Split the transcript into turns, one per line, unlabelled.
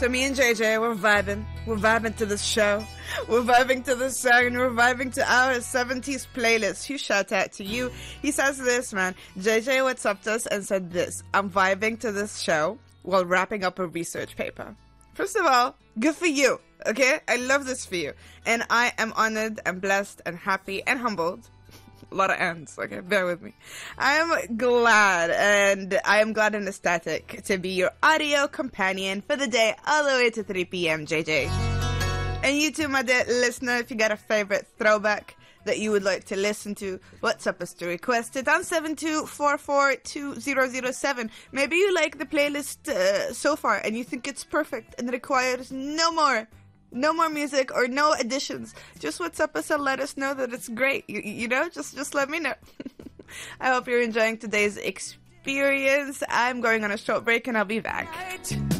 So me and JJ, we're vibing. We're vibing to this show. We're vibing to this song, and we're vibing to our 70s playlist. Huge shout out to you. He says this, man. JJ WhatsApped us and said this. I'm vibing to this show while wrapping up a research paper. First of all, good for you, okay? I love this for you. And I am honored and blessed and happy and humbled. A lot of ends, okay? Bear with me. I am glad, and I am glad and ecstatic to be your audio companion for the day all the way to 3 p.m., JJ. And you too, my dear listener, if you got a favorite throwback that you would like to listen to, WhatsApp us to request it on 72442007. Maybe you like the playlist so far and you think it's perfect and requires no more music or no additions. Just WhatsApp us and let us know that it's great. You know, just let me know. I hope you're enjoying today's experience. I'm going on a short break and I'll be back.